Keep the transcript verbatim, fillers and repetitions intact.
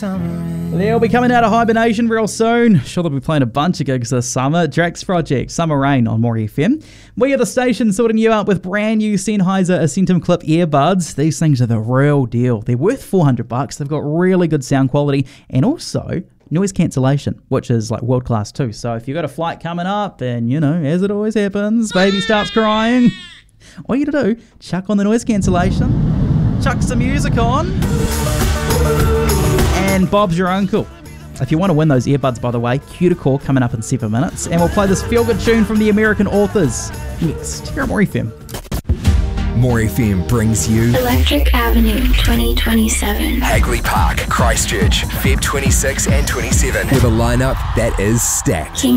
They'll be coming out of hibernation real soon. Sure, they'll be playing a bunch of gigs this summer. Drax Project, Summer Rain on More F M. We are the station sorting you out with brand new Sennheiser Ascentum Clip earbuds. These things are the real deal. They're worth four hundred bucks. They've got really good sound quality and also noise cancellation, which is like world class too. So if you've got a flight coming up and, you know, as it always happens, baby starts crying, all you gotta do, chuck on the noise cancellation, chuck some music on, and Bob's your uncle. If you want to win those earbuds, by the way, Cuticore coming up in seven minutes. And we'll play this feel-good tune from the American Authors next here at More F M. More F M brings you Electric Avenue twenty twenty-seven. Hagley Park, Christchurch, February twenty-sixth and twenty-seventh. With a lineup that is stacked.